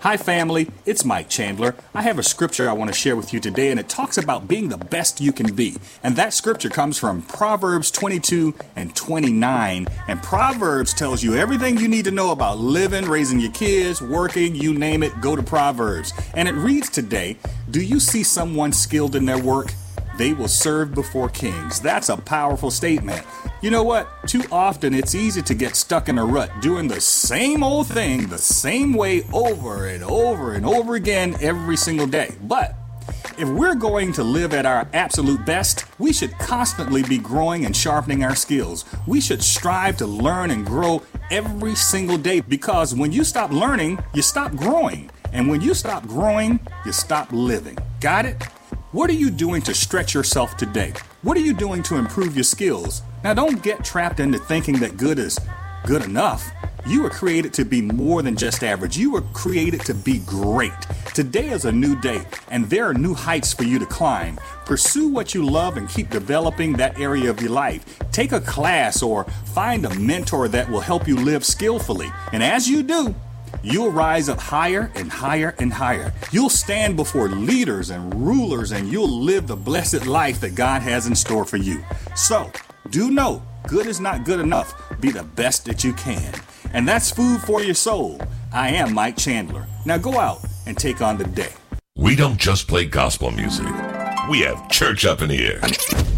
Hi family, it's Mike Chandler. I have a scripture I want to share with you today, and it talks about being the best you can be. And that scripture comes from Proverbs 22 and 29. And Proverbs tells you everything you need to know about living, raising your kids, working, you name it, go to Proverbs. And it reads today, do you see someone skilled in their work? They will serve before kings. That's a powerful statement. You know what? Too often it's easy to get stuck in a rut doing the same old thing the same way over and over and over again every single day. But if we're going to live at our absolute best, we should constantly be growing and sharpening our skills. We should strive to learn and grow every single day, because when you stop learning, you stop growing. And when you stop growing, you stop living. Got it? What are you doing to stretch yourself today? What are you doing to improve your skills? Now, don't get trapped into thinking that good is good enough. You were created to be more than just average. You were created to be great. Today is a new day, and there are new heights for you to climb. Pursue what you love and keep developing that area of your life. Take a class or find a mentor that will help you live skillfully. And as you do, you'll rise up higher and higher and higher. You'll stand before leaders and rulers, and you'll live the blessed life that God has in store for you. So, do know, good is not good enough. Be the best that you can. And that's food for your soul. I am Mike Chandler. Now go out and take on the day. We don't just play gospel music. We have church up in here.